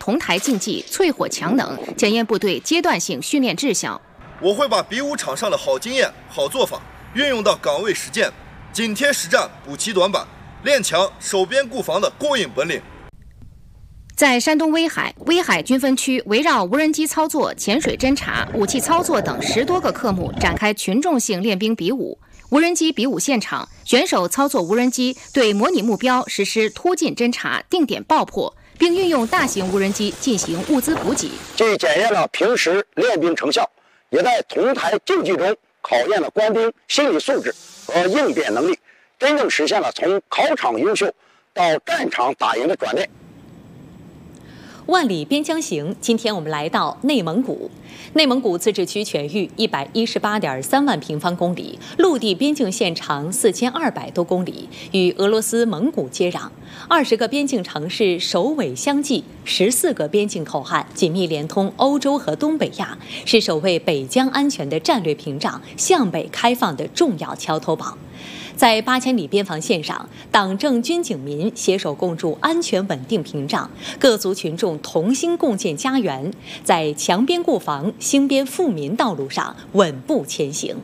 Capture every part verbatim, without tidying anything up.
同台竞技、淬火强能，检验部队阶段性训练质效。 我会把比武场上的好经验、好做法运用到岗位实践，紧贴实战，补齐短板，练强守边固防的过硬本领。 在山东威海，威海军分区围绕无人机操作、潜水侦察、武器操作等十多个科目展开群众性练兵比武。无人机比武现场，选手操作无人机对模拟目标实施突进侦察、定点爆破，并运用大型无人机进行物资补给。 既检验了平时练兵成效，也在同台竞技中考验了官兵心理素质和应变能力，真正实现了从考场优秀到战场打赢的转变。 万里边疆行，今天我们来到内蒙古。内蒙古自治区全域一百一十八点三万平方公里，陆地边境线长四千二百多公里，与俄罗斯、蒙古接壤。二十个边境城市首尾相继，十四个边境口岸紧密连通欧洲和东北亚，是守卫北疆安全的战略屏障，向北开放的重要桥头堡。在八千里边防线上，党政军警民携手共筑安全稳定屏障，各族群众同心共建家园，在强边固防、兴边富民道路上稳步前行。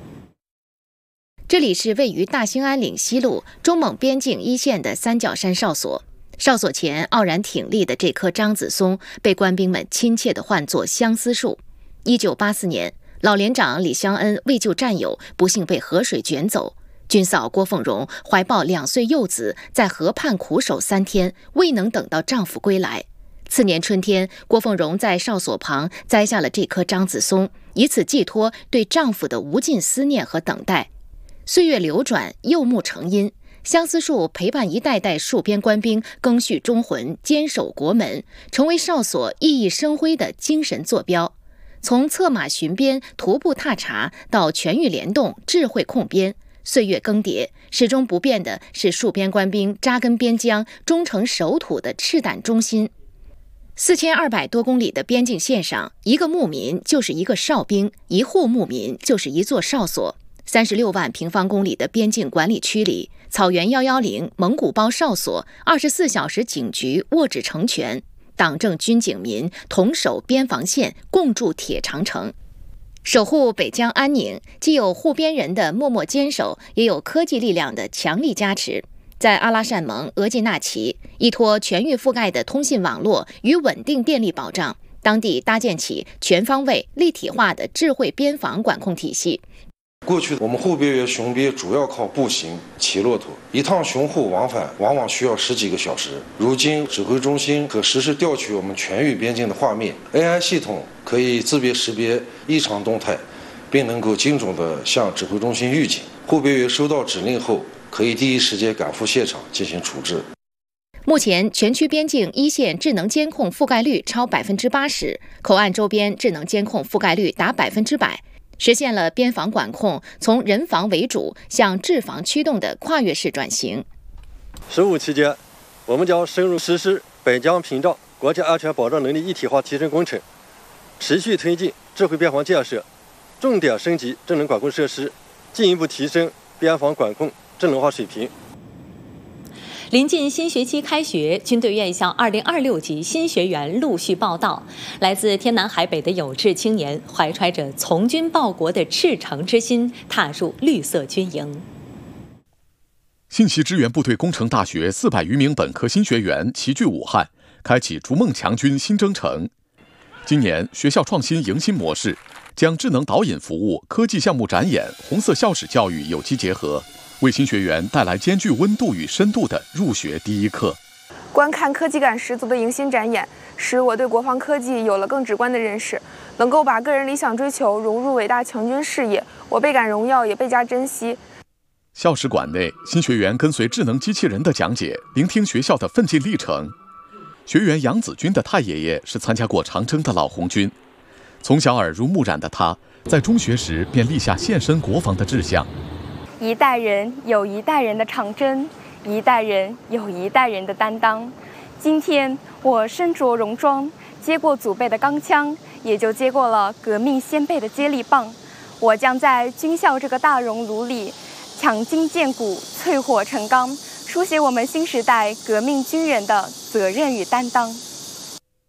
这里是位于大兴安岭西路中蒙边境一线的三角山哨所。哨所前傲然挺立的这棵樟子松，被官兵们亲切地唤作相思树。一九八四年，老连长李香恩为救战友，不幸被河水卷走。军嫂郭凤荣怀抱两岁幼子，在河畔苦守三天，未能等到丈夫归来。次年春天，郭凤荣在哨所旁栽下了这棵樟子松，以此寄托对丈夫的无尽思念和等待。岁月流转，柚木成荫，相思树陪伴一代代戍边官兵赓续忠魂，坚守国门，成为哨所熠熠生辉的精神坐标。从策马巡边、徒步踏查到全域联动、智慧控边，岁月更迭，始终不变的是戍边官兵扎根边疆、忠诚守土的赤胆忠心。四千二百多公里的边境线上，一个牧民就是一个哨兵，一户牧民就是一座哨所。三十六万平方公里的边境管理区里，草原一一零、蒙古包哨所、二十四小时警局握指成拳，党政军警民同守边防线，共筑铁长城。守护北疆安宁，既有护边人的默默坚守，也有科技力量的强力加持。在阿拉善盟、额济纳旗，依托全域覆盖的通信网络与稳定电力保障，当地搭建起全方位、立体化的智慧边防管控体系。 过去我们护边员巡边主要靠步行、骑骆驼，一趟巡护往返往往需要十几个小时。如今指挥中心可实时调取我们全域边境的画面 ，A I 系统可以自别识别异常动态，并能够精准地向指挥中心预警。护边员收到指令后，可以第一时间赶赴现场进行处置。 目前，全区边境一线智能监控覆盖率超百分之八十，口岸周边智能监控覆盖率达百分之百。实现了边防管控从人防为主向治防驱动的跨越式转型。 十五期间，我们将深入实施北疆屏障国家安全保障能力一体化提升工程，持续推进智慧边防建设，重点升级智能管控设施，进一步提升边防管控智能化水平。 临近新学期开学，军队院校二零二六级新学员陆续报到。来自天南海北的有志青年，怀揣着从军报国的赤诚之心，踏入绿色军营。 信息支援部队工程大学四百余名本科新学员齐聚武汉，开启逐梦强军新征程。今年学校创新迎新模式，将智能导引服务、科技项目展演、红色校史教育有机结合，为新学员带来兼具温度与深度的入学第一课。 观看科技感十足的迎新展演，使我对国防科技有了更直观的认识，能够把个人理想追求融入伟大强军事业，我倍感荣耀，也倍加珍惜。 校史馆内，新学员跟随智能机器人的讲解，聆听学校的奋进历程。学员杨子军的太爷爷是参加过长征的老红军，从小耳濡目染的他，在中学时便立下献身国防的志向。 一代人有一代人的长征，一代人有一代人的担当。今天我身着戎装，接过祖辈的钢枪，也就接过了革命先辈的接力棒。我将在军校这个大熔炉里，强筋健骨，淬火成钢，书写我们新时代革命军人的责任与担当。